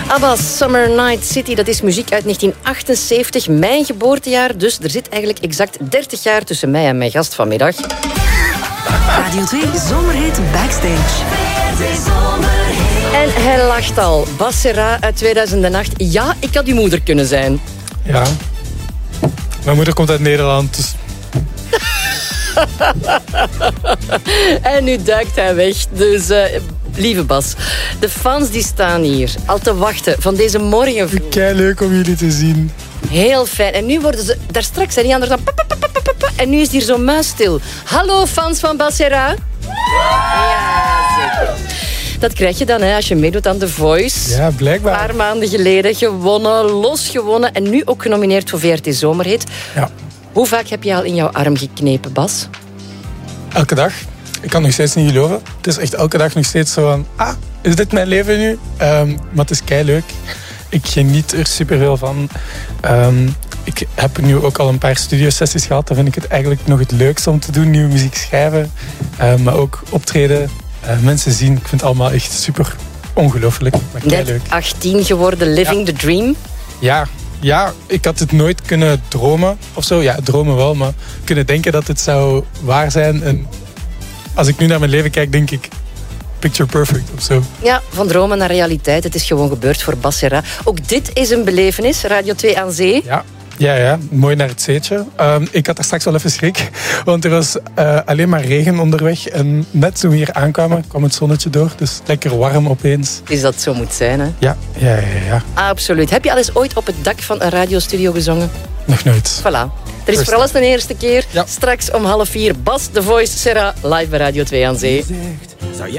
ABBA's Summer Night City, dat is muziek uit 1978, mijn geboortejaar. Dus er zit eigenlijk exact 30 jaar tussen mij en mijn gast vanmiddag. Radio 2 Zomerhit Backstage. En hij lacht al. Bas Serrat uit 2008. Ja, ik had uw moeder kunnen zijn. Ja. Mijn moeder komt uit Nederland, dus... En nu duikt hij weg. Dus, lieve Bas, de fans die staan hier al te wachten van deze morgen. Kei leuk om jullie te zien. Heel fijn. En nu worden ze... Daar straks zijn die anderen dan... En nu is hier zo muisstil. Hallo, fans van Bas Serrat. Ja, zeker. Dat krijg je dan als je meedoet aan The Voice. Ja, blijkbaar. Een paar maanden geleden gewonnen, losgewonnen. En nu ook genomineerd voor VRT Zomerhit. Ja. Hoe vaak heb je al in jouw arm geknepen, Bas? Elke dag. Ik kan nog steeds niet geloven. Het is echt elke dag nog steeds zo van... is dit mijn leven nu? Maar het is keileuk. Ik geniet er superveel van. Ik heb nu ook al een paar studiosessies gehad. Dan vind ik het eigenlijk nog het leukste om te doen. Nieuwe muziek schrijven. Maar ook optreden. Mensen zien. Ik vind het allemaal echt super ongelooflijk. Maar keileuk. Net 18 geworden, living the dream. Ja, ik had het nooit kunnen dromen of zo. Ja, dromen wel, maar kunnen denken dat het zou waar zijn. En als ik nu naar mijn leven kijk, denk ik... Picture perfect of zo. Ja, van dromen naar realiteit. Het is gewoon gebeurd voor Bas Serrat. Ook dit is een belevenis. Radio 2 aan zee. Ja. Mooi naar het zeetje. Ik had daar straks wel even schrik. Want er was alleen maar regen onderweg. En net toen we hier aankwamen, kwam het zonnetje door. Dus lekker warm opeens. Is dat zo moet zijn, hè? Ja. Absoluut. Heb je al eens ooit op het dak van een radiostudio gezongen? Nog nooit. Voilà. Er is voor alles de eerste keer. Ja. Straks om 3:30. Bas, The Voice, Serrat, live bij Radio 2 aan zee.